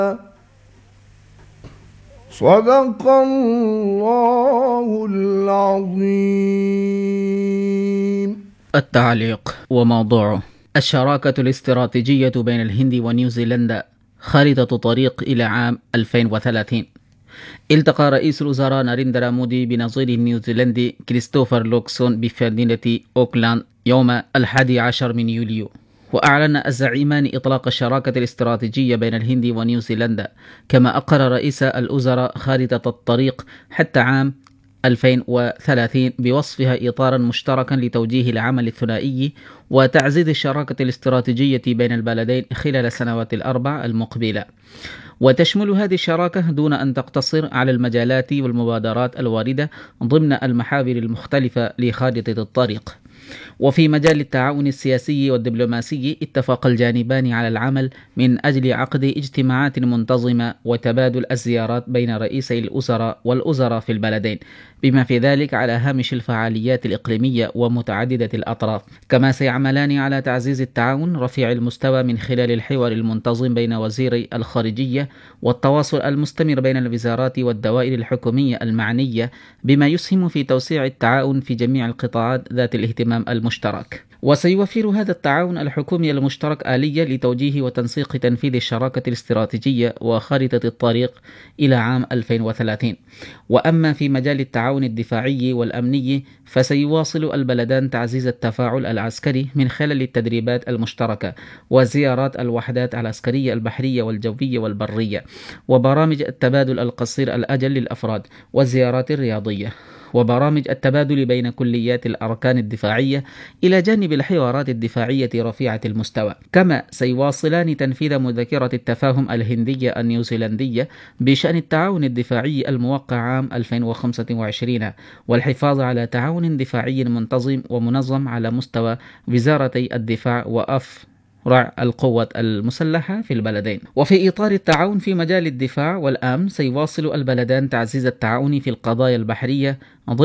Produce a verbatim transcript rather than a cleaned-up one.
صدق الله العظيم. التعليق وموضوعه: الشراكة الاستراتيجية بين الهند ونيوزيلندا، خارطة طريق إلى عام ألفين وثلاثين. التقى رئيس الوزراء ناريندرا مودي بنظيره النيوزيلندي كريستوفر لوكسون بمدينة أوكلاند يوم الحادي عشر من يوليو، وأعلن الزعيمان إطلاق الشراكة الاستراتيجية بين الهند ونيوزيلندا، كما أقر رئيس الوزراء خارطة الطريق حتى عام ألفين وثلاثين بوصفها إطارا مشتركا لتوجيه العمل الثنائي وتعزيز الشراكة الاستراتيجية بين البلدين خلال السنوات الأربع المقبلة. وتشمل هذه الشراكة دون أن تقتصر على المجالات والمبادرات الواردة ضمن المحاور المختلفة لخارطة الطريق. وفي مجال التعاون السياسي والدبلوماسي، اتفق الجانبان على العمل من أجل عقد اجتماعات منتظمة وتبادل الزيارات بين رئيسي الوزراء والوزراء في البلدين، بما في ذلك على هامش الفعاليات الإقليمية ومتعددة الأطراف. كما سيعملان على تعزيز التعاون رفيع المستوى من خلال الحوار المنتظم بين وزيري الخارجية والتواصل المستمر بين الوزارات والدوائر الحكومية المعنية، بما يسهم في توسيع التعاون في جميع القطاعات ذات الاهتمام المشترك. وسيوفر هذا التعاون الحكومي المشترك آلية لتوجيه وتنسيق تنفيذ الشراكة الاستراتيجية وخارطة الطريق إلى عام ألفين وثلاثين. وأما في مجال التعاون الدفاعي والأمني، فسيواصل البلدان تعزيز التفاعل العسكري من خلال التدريبات المشتركة وزيارات الوحدات العسكرية البحرية والجوية والبرية، وبرامج التبادل القصير الأجل للأفراد، والزيارات الرياضية، وبرامج التبادل بين كليات الأركان الدفاعية، إلى جانب الحوارات الدفاعية رفيعة المستوى. كما سيواصلان تنفيذ مذكرة التفاهم الهندية النيوزيلندية بشأن التعاون الدفاعي الموقع عام ألفين وخمسة وعشرين، والحفاظ على تعاون دفاعي منتظم ومنظم على مستوى وزارتي الدفاع وأف رع القوات المسلحة في البلدين. وفي إطار التعاون في مجال الدفاع والأمن، سيواصل البلدان تعزيز التعاون في القضايا البحرية